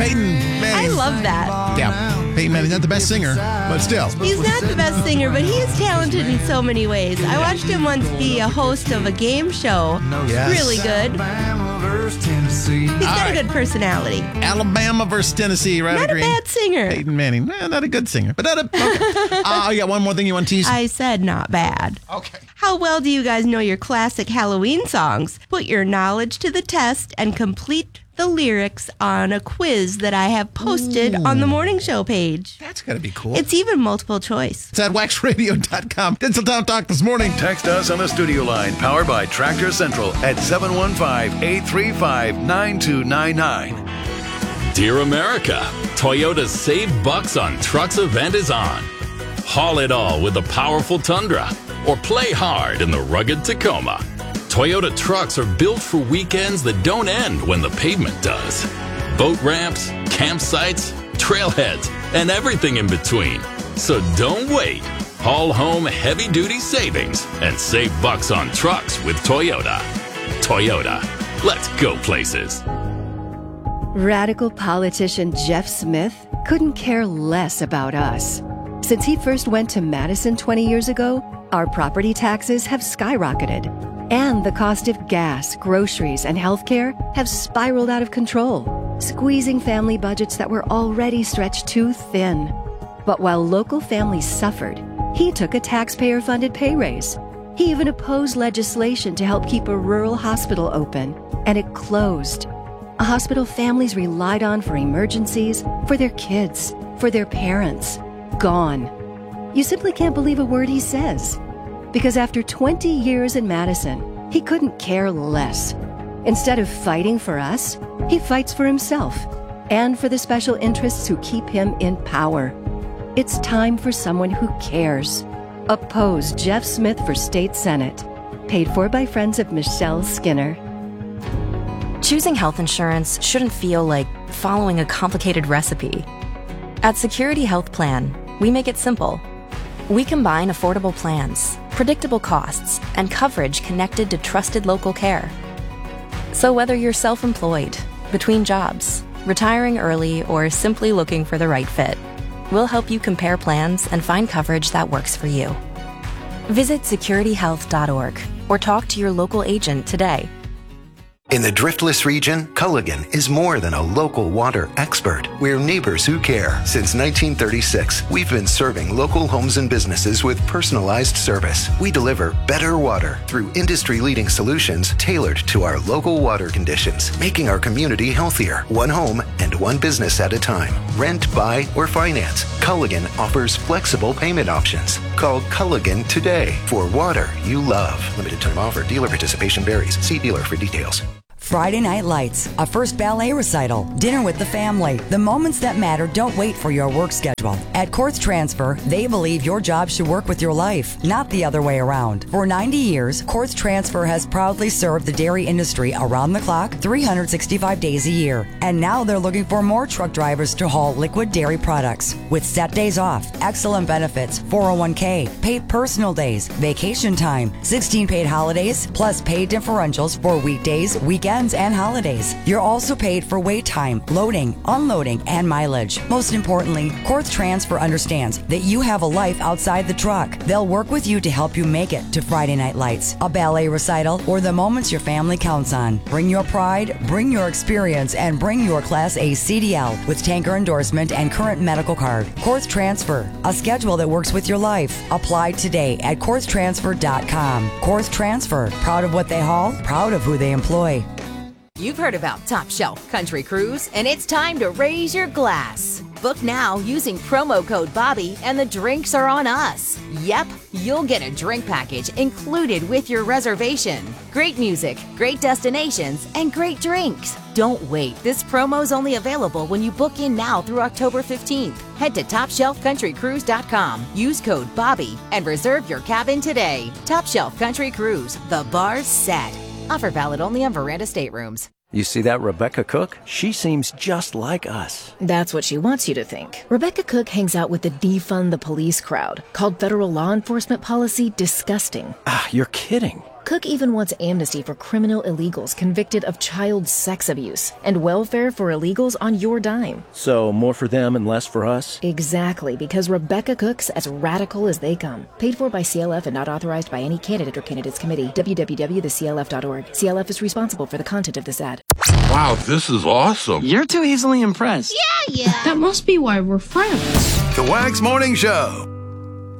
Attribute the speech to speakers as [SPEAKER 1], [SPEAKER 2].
[SPEAKER 1] Peyton Manning.
[SPEAKER 2] I love that.
[SPEAKER 1] Yeah, Peyton Manning, not the best singer, but still.
[SPEAKER 2] He's not the best singer, but he is talented in so many ways. I watched him once be a host of a game show.
[SPEAKER 1] Yes.
[SPEAKER 2] Really good. He's got a good personality.
[SPEAKER 1] Alabama versus Tennessee, right?
[SPEAKER 2] Not a bad singer.
[SPEAKER 1] Peyton Manning, not a good singer, but not a. Okay. You got one more thing you want to tease?
[SPEAKER 2] I said not bad.
[SPEAKER 1] Okay.
[SPEAKER 2] How well do you guys know your classic Halloween songs? Put your knowledge to the test and complete the lyrics on a quiz that I have posted on the morning show page.
[SPEAKER 1] That's got to be cool.
[SPEAKER 2] It's even multiple choice.
[SPEAKER 1] It's at waxradio.com. Tinseltown Talk this morning.
[SPEAKER 3] Text us on the studio line powered by Tractor Central at 715-835-9299.
[SPEAKER 4] Dear America, Toyota's Save Bucks on Trucks event is on. Haul it all with the powerful Tundra or play hard in the rugged Tacoma. Toyota trucks are built for weekends that don't end when the pavement does. Boat ramps, campsites, trailheads, and everything in between. So don't wait. Haul home heavy-duty savings and save bucks on trucks with Toyota. Toyota, let's go places.
[SPEAKER 5] Radical politician Jeff Smith couldn't care less about us. Since he first went to Madison 20 years ago, our property taxes have skyrocketed. And the cost of gas, groceries, and healthcare have spiraled out of control, squeezing family budgets that were already stretched too thin. But while local families suffered, he took a taxpayer-funded pay raise. He even opposed legislation to help keep a rural hospital open, and it closed. A hospital families relied on for emergencies, for their kids, for their parents. Gone. You simply can't believe a word he says. Because after 20 years in Madison, he couldn't care less. Instead of fighting for us, he fights for himself and for the special interests who keep him in power. It's time for someone who cares. Oppose Jeff Smith for State Senate. Paid for by friends of Michelle Skinner.
[SPEAKER 6] Choosing health insurance shouldn't feel like following a complicated recipe. At Security Health Plan, we make it simple. We combine affordable plans, predictable costs, and coverage connected to trusted local care. So whether you're self-employed, between jobs, retiring early, or simply looking for the right fit, we'll help you compare plans and find coverage that works for you. Visit securityhealth.org or talk to your local agent today.
[SPEAKER 7] In the Driftless region, Culligan is more than a local water expert. We're neighbors who care. Since 1936, we've been serving local homes and businesses with personalized service. We deliver better water through industry-leading solutions tailored to our local water conditions, making our community healthier, one home and one business at a time. Rent, buy, or finance, Culligan offers flexible payment options. Call Culligan today for water you love. Limited time offer. Dealer participation varies. See dealer for details.
[SPEAKER 8] Friday Night Lights, a first ballet recital, dinner with the family. The moments that matter don't wait for your work schedule. At Quartz Transfer, they believe your job should work with your life, not the other way around. For 90 years, Quartz Transfer has proudly served the dairy industry around the clock, 365 days a year. And now they're looking for more truck drivers to haul liquid dairy products. With set days off, excellent benefits, 401k, paid personal days, vacation time, 16 paid holidays, plus paid differentials for weekdays, weekends, and holidays. You're also paid for wait time, loading, unloading, and mileage. Most importantly, Quartz Transfer understands that you have a life outside the truck. They'll work with you to help you make it to Friday Night Lights, a ballet recital, or the moments your family counts on. Bring your pride, bring your experience, and bring your Class A CDL with tanker endorsement and current medical card. Quartz Transfer, a schedule that works with your life. Apply today at quartztransfer.com. Quartz Transfer, proud of what they haul, proud of who they employ.
[SPEAKER 9] You've heard about Top Shelf Country Cruise, and it's time to raise your glass. Book now using promo code Bobby, and the drinks are on us. Yep, you'll get a drink package included with your reservation. Great music, great destinations, and great drinks. Don't wait. This promo's only available when you book in now through October 15th. Head to TopShelfCountryCruise.com, use code Bobby, and reserve your cabin today. Top Shelf Country Cruise, the bar's set. Offer valid only on Veranda staterooms.
[SPEAKER 10] You see that Rebecca Cook? She seems just like us.
[SPEAKER 11] That's what she wants you to think. Rebecca Cook hangs out with the defund the police crowd, called federal law enforcement policy disgusting.
[SPEAKER 10] Ah, you're kidding.
[SPEAKER 11] Cook even wants amnesty for criminal illegals convicted of child sex abuse and welfare for illegals on your dime.
[SPEAKER 10] So more for them and less for us?
[SPEAKER 11] Exactly, because Rebecca Cook's as radical as they come. Paid for by CLF and not authorized by any candidate or candidates committee. www.theclf.org. CLF is responsible for the content of this ad.
[SPEAKER 12] Wow, this is awesome.
[SPEAKER 13] You're too easily impressed.
[SPEAKER 14] Yeah. That must be why we're friends.
[SPEAKER 3] The Wags Morning Show.